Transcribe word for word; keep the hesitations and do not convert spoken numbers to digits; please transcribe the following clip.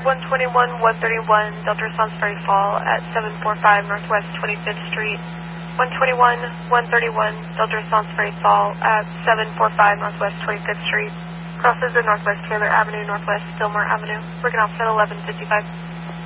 one twenty-one, one thirty-one, Delta response Prairie Fall at seven forty-five Northwest twenty-fifth Street. one twenty-one, one thirty-one, Delta response Prairie Fall at seven forty-five Northwest twenty-fifth Street. Crosses the Northwest Taylor Avenue, Northwest Fillmore Avenue. Working off at eleven fifty-five.